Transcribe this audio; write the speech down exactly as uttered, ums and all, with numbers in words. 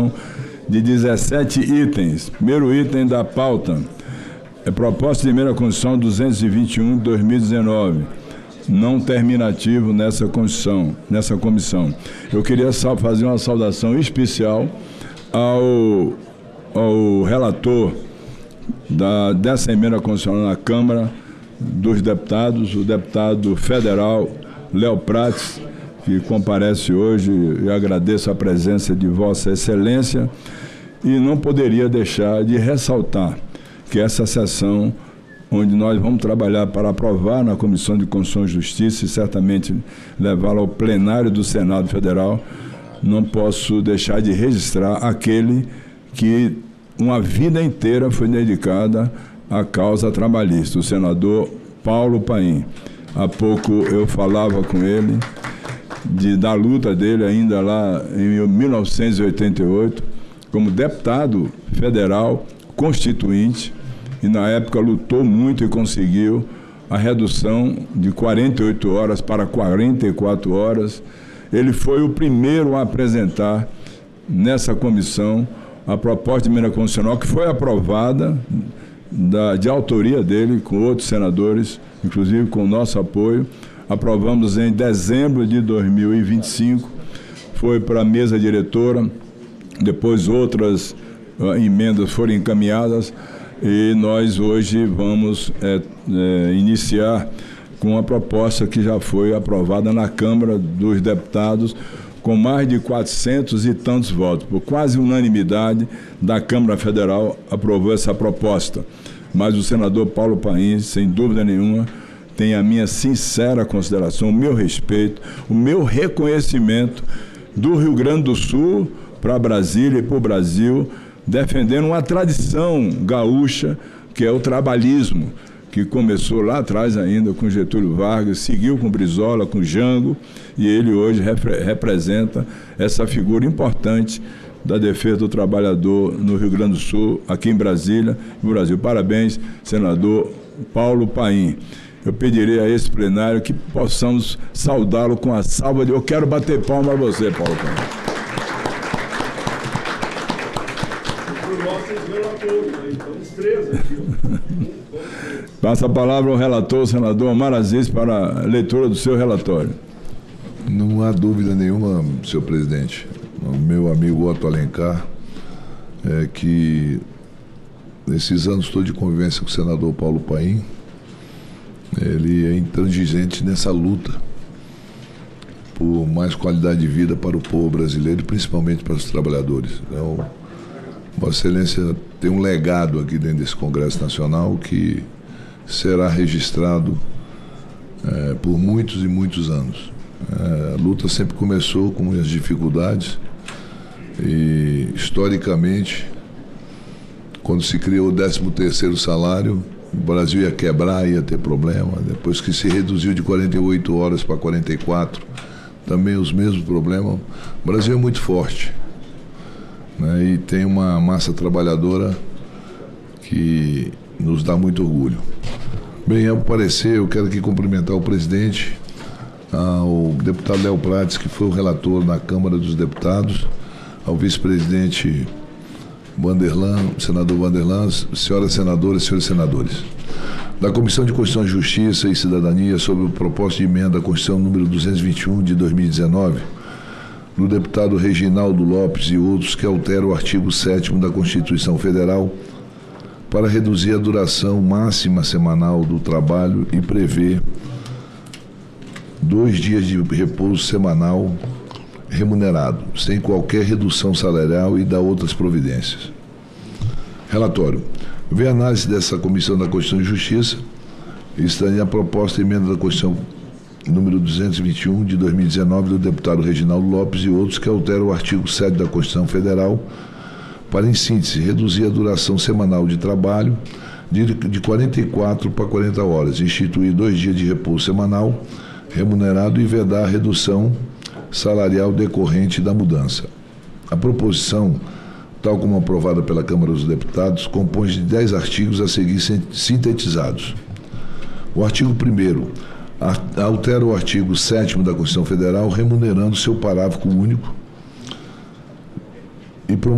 votação de dezessete itens. Primeiro item da pauta é proposta de emenda à Constituição duzentos e vinte e um de dois mil e dezenove, não terminativo nessa comissão, nessa comissão. Eu queria fazer uma saudação especial ao, ao relator da, dessa emenda constitucional na Câmara dos Deputados, o deputado federal Léo Prates, que comparece hoje. Eu agradeço a presença de Vossa Excelência e não poderia deixar de ressaltar que essa sessão, onde nós vamos trabalhar para aprovar na Comissão de Constituição e Justiça e certamente levá-la ao plenário do Senado Federal, não posso deixar de registrar aquele que uma vida inteira foi dedicada à causa trabalhista, o senador Paulo Paim. Há pouco eu falava com ele de, da luta dele ainda lá em mil novecentos e oitenta e oito, como deputado federal constituinte, e na época lutou muito e conseguiu a redução de quarenta e oito horas para quarenta e quatro horas. Ele foi o primeiro a apresentar nessa comissão a proposta de emenda constitucional que foi aprovada da, de autoria dele, com outros senadores, inclusive com o nosso apoio. Aprovamos em dezembro de dois mil e vinte e cinco, foi para a mesa diretora, depois outras uh, emendas foram encaminhadas, e nós hoje vamos é, é, iniciar com a proposta que já foi aprovada na Câmara dos Deputados, com mais de quatrocentos e tantos votos. Por quase unanimidade da Câmara Federal aprovou essa proposta. Mas o senador Paulo Paim, sem dúvida nenhuma, tem a minha sincera consideração, o meu respeito, o meu reconhecimento do Rio Grande do Sul para Brasília e para o Brasil, defendendo uma tradição gaúcha, que é o trabalhismo, que começou lá atrás ainda com Getúlio Vargas, seguiu com Brizola, com Jango, e ele hoje repre- representa essa figura importante da defesa do trabalhador no Rio Grande do Sul, aqui em Brasília e no Brasil. Parabéns, senador Paulo Paim. Eu pediria a esse plenário que possamos saudá-lo com a salva de... Eu quero bater palma a você, Paulo Paim. Passa a palavra ao relator, o senador Omar Aziz, para a leitura do seu relatório. Não há dúvida nenhuma, senhor presidente, o meu amigo Otto Alencar, é que nesses anos todos de convivência com o senador Paulo Paim, ele é intransigente nessa luta por mais qualidade de vida para o povo brasileiro e principalmente para os trabalhadores. Então, Vossa Excelência tem um legado aqui dentro desse Congresso Nacional que será registrado é, por muitos e muitos anos. É, a luta sempre começou com muitas dificuldades e, historicamente, quando se criou o décimo terceiro salário, o Brasil ia quebrar, ia ter problema. Depois que se reduziu de quarenta e oito horas para quarenta e quatro, também os mesmos problemas. O Brasil é muito forte, né, e tem uma massa trabalhadora que nos dá muito orgulho. Bem, ao parecer, eu quero aqui cumprimentar o presidente, ao deputado Léo Prates, que foi o relator na Câmara dos Deputados, ao vice-presidente Vanderlan, senador Vanderlan, senhoras senadoras e senhores senadores. Da Comissão de Constituição e Justiça e Cidadania, sobre o propósito de emenda à Constituição número duzentos e vinte e um de dois mil e dezenove, do deputado Reginaldo Lopes e outros, que altera o artigo sétimo da Constituição Federal para reduzir a duração máxima semanal do trabalho e prever dois dias de repouso semanal remunerado, sem qualquer redução salarial, e dá outras providências. Relatório. Vem a análise dessa Comissão da Constituição e Justiça, está a proposta de emenda da Constituição número duzentos e vinte e um de dois mil e dezenove, do deputado Reginaldo Lopes e outros, que altera o artigo sete da Constituição Federal para, em síntese, reduzir a duração semanal de trabalho de, de quarenta e quatro para quarenta horas, instituir dois dias de repouso semanal remunerado e vedar a redução salarial decorrente da mudança. A proposição, tal como aprovada pela Câmara dos Deputados, compõe de dez artigos a seguir sintetizados. O artigo primeiro altera o artigo sétimo da Constituição Federal, remunerando seu parágrafo único e